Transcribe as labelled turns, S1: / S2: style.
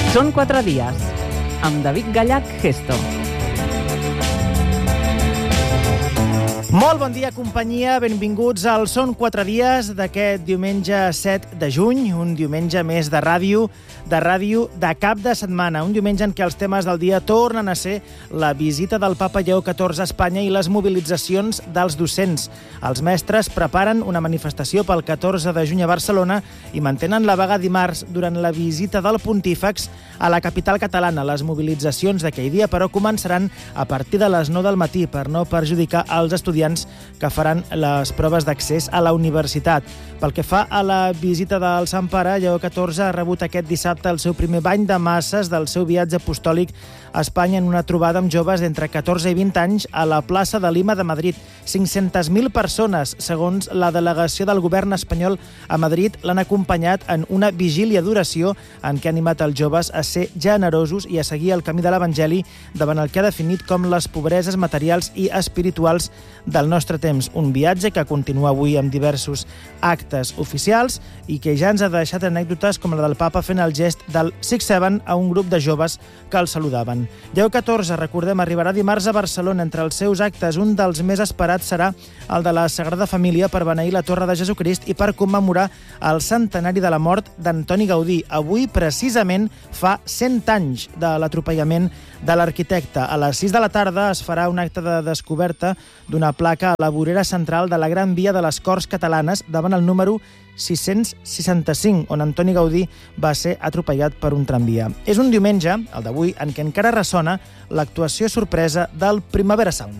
S1: Són 4 dies, amb David Gallach Gesto.
S2: Molt bon dia, companyia. Benvinguts al Són 4 dies d'aquest diumenge 7 de juny, un diumenge més de ràdio de cap de setmana, un diumenge en què els temes del dia tornen a ser la visita del papa Lleó XIV a Espanya i les mobilitzacions dels docents. Els mestres preparen una manifestació pel 14 de juny a Barcelona i mantenen la vaga dimarts durant la visita del pontífex a la capital catalana. Les mobilitzacions d'aquell dia, però, començaran a partir de les 9 del matí per no perjudicar els estudiants que faran les proves d'accés a la universitat. Pel que fa a la visita del Sant Pare, Lleó XIV ha rebut aquest dissabte el seu primer bany de masses del seu viatge apostòlic a Espanya en una trobada amb joves d'entre 14 i 20 anys a la plaça de Lima de Madrid. 500.000 persones, segons la delegació del govern espanyol a Madrid, l'han acompanyat en una vigília d'oració en què ha animat els joves a ser generosos i a seguir el camí de l'Evangeli davant el que ha definit com les pobreses materials i espirituals del nostre temps. Un viatge que continua avui amb diversos actes oficials i que ja ens ha deixat anècdotes com la del papa fent el gest del 6-7 a un grup de joves que el saludaven. Lleó XIV, recordem, arribarà dimarts a Barcelona. Entre els seus actes, un dels més esperats serà el de la Sagrada Família per beneir la Torre de Jesucrist i per commemorar el centenari de la mort d'Antoni Gaudí. Avui, precisament, fa 100 anys de l'atropellament de l'arquitecte. A les 6 de la tarda es farà un acte de descoberta d'una placa a la vorera central de la Gran Via de les Corts Catalanes davant el número 665, on Antoni Gaudí va ser atropellat per un tramvia. És un diumenge, el d'avui, en què encara ressona l'actuació sorpresa del Primavera Sound.